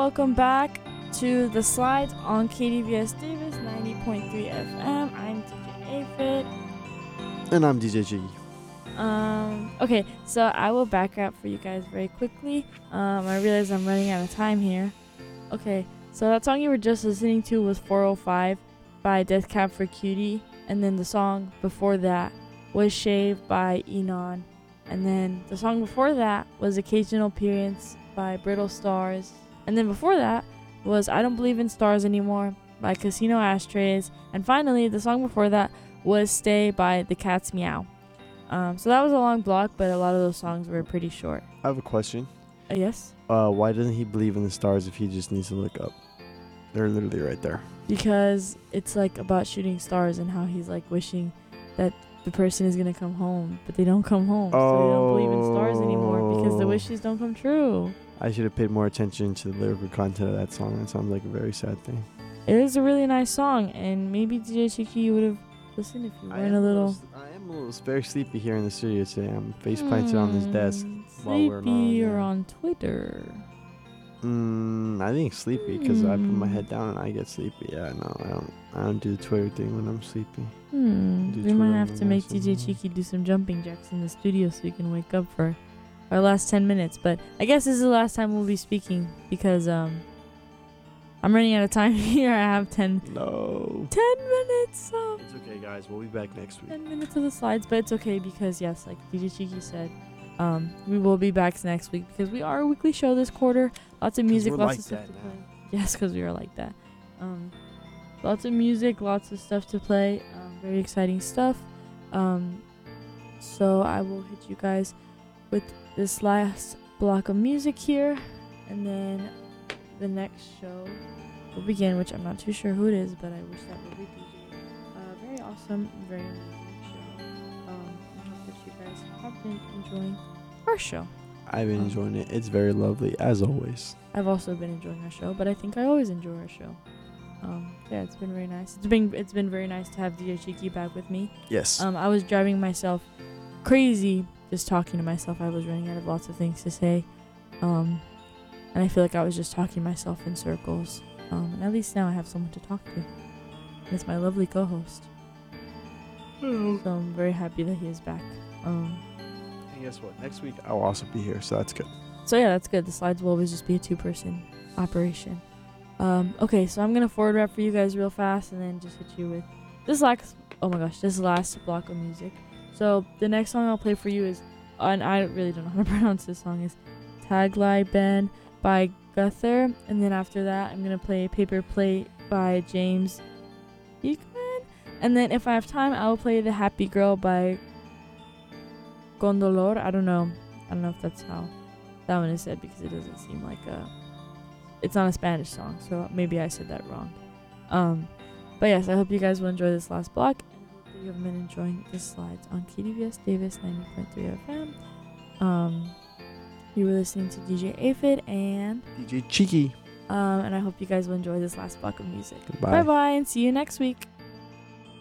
welcome back to the slides on KDVS Davis 90.3 FM. I'm DJ Aphid. And I'm DJ G. Okay, so I will back up for you guys very quickly. I realize I'm running out of time here. Okay, so that song you were just listening to was 405 by Death Cab for Cutie, and then the song before that was Shave by Enon, and then the song before that was Occasional Appearance by Brittle Stars, and then before that was I Don't Believe in Stars Anymore by Casino Ashtrays, and finally the song before that was Stay by The Cat's Meow. So that was a long block, but a lot of those songs were pretty short. I have a question. Yes? Why doesn't he believe in the stars if he just needs to look up? They're literally right there. Because it's like about shooting stars and how he's like wishing that the person is going to come home, but they don't come home. So they don't believe in stars anymore because the wishes don't come true. I should have paid more attention to the lyrical content of that song. That sounds like a very sad thing. It is a really nice song, and maybe DJ Chiki, you would have listened if you weren't a little... I am a little very sleepy here in the studio today. I'm face planted on this desk. Sleepy or on Twitter. I think sleepy because I put my head down and I get sleepy. Yeah, no, I don't do the Twitter thing when I'm sleepy. We might have to make DJ Cheeky do some jumping jacks in the studio so we can wake up for our last 10 minutes. But I guess this is the last time we'll be speaking because I'm running out of time here. I have 10 minutes. It's okay, guys. We'll be back next week. 10 minutes of the slides, but it's okay because, yes, like DJ Cheeky said, we will be back next week because we are a weekly show this quarter. Lots of music, lots of stuff to play. Yes, because we are like that. Lots of music, lots of stuff to play. Very exciting stuff. So I will hit you guys with this last block of music here, and then the next show will begin, which I'm not too sure who it is, but I wish that would be DJ. Very awesome, very amazing show. I hope that you guys have been enjoying our show. I've been enjoying it. It's very lovely, as always. I've also been enjoying our show, but I think I always enjoy our show. Yeah, it's been very nice. It's been very nice to have DJ Cheeky back with me. Yes. I was driving myself crazy just talking to myself. I was running out of lots of things to say. And I feel like I was just talking myself in circles. And at least now I have someone to talk to. And it's my lovely co-host. So I'm very happy that he is back. And guess what? Next week I'll also be here, so that's good. So yeah, that's good. The slides will always just be a 2-person operation. Okay, so I'm gonna forward rap for you guys real fast and then just hit you with this last block of music. So the next song I'll play for you is, and I really don't know how to pronounce this song, is Tagline Band by Gunther, and then after that I'm gonna play Paper Plate by James Beekman, and then if I have time I will play The Happy Girl by Gondolor. I don't know if that's how that one is said because it doesn't seem like it's not a Spanish song, so maybe I said that wrong. But yes, I hope you guys will enjoy this last block, and I hope that you have been enjoying the slides on KDVS Davis 90.3 FM. You were listening to DJ Aphid and DJ Cheeky. and I hope you guys will enjoy this last block of music. Goodbye. Bye and see you next week.